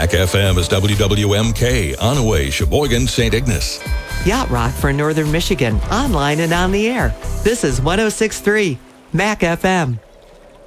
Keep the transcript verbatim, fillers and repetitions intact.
Mac F M is W W M K, Onaway, Sheboygan, Saint Ignace. Yacht Rock for Northern Michigan, online and on the air. This is one oh six point three Mac F M.